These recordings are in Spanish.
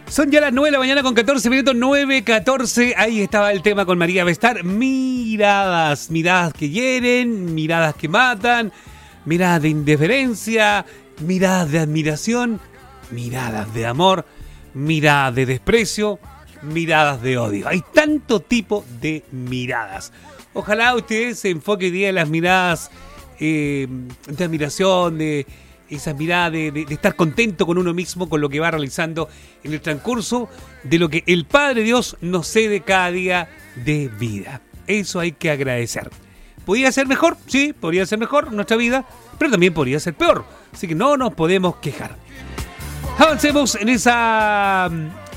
Son ya las 9 de la mañana con 14 minutos, 9:14. Ahí estaba el tema con María Bestar. Miradas, miradas que hieren, miradas que matan, miradas de indiferencia, miradas de admiración, miradas de amor, miradas de desprecio, miradas de odio. Hay tanto tipo de miradas. Ojalá usted se enfoque hoy día en las miradas de admiración, de esa mirada de estar contento con uno mismo, con lo que va realizando en el transcurso de lo que el Padre Dios nos cede cada día de vida. Eso hay que agradecer. ¿Podría ser mejor? Sí, podría ser mejor nuestra vida, pero también podría ser peor. Así que no nos podemos quejar. Avancemos en esta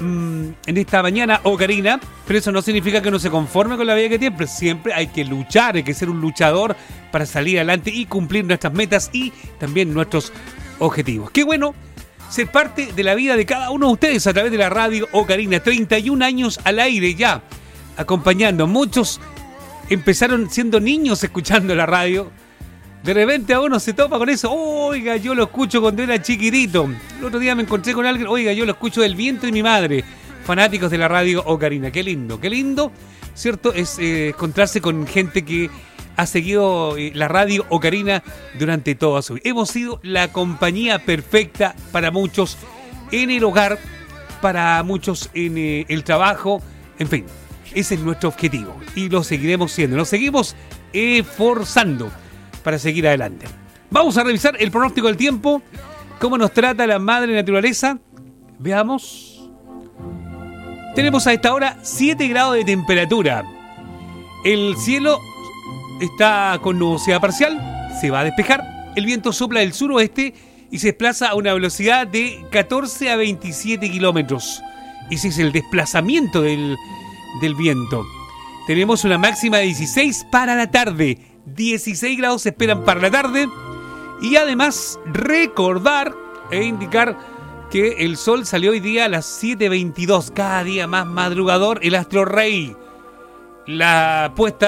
mañana ocarina, pero eso no significa que uno se conforme con la vida que tiene, pero siempre hay que luchar, hay que ser un luchador para salir adelante y cumplir nuestras metas y también nuestros objetivos. Qué bueno ser parte de la vida de cada uno de ustedes a través de la radio Ocarina. 31 años al aire ya, acompañando. Muchos empezaron siendo niños escuchando la radio. De repente a uno se topa con eso. Oiga, yo lo escucho cuando era chiquitito. El otro día me encontré con alguien. Oiga, yo lo escucho del vientre de mi madre. Fanáticos de la radio Ocarina. Qué lindo, ¿cierto? Es encontrarse con gente que ha seguido la radio Ocarina durante toda su vida. Hemos sido la compañía perfecta para muchos en el hogar, para muchos en el trabajo. En fin, ese es nuestro objetivo. Y lo seguiremos siendo. Nos seguimos esforzando para seguir adelante. Vamos a revisar el pronóstico del tiempo. ¿Cómo nos trata la madre naturaleza? Veamos. Tenemos a esta hora 7 grados de temperatura. El cielo está con nubosidad parcial. Se va a despejar. El viento sopla del suroeste y se desplaza a una velocidad de 14 a 27 kilómetros. Ese es el desplazamiento del viento. Tenemos una máxima de 16 para la tarde. 16 grados se esperan para la tarde. Y además recordar e indicar que el sol salió hoy día a las 7:22. Cada día más madrugador el astro rey. La puesta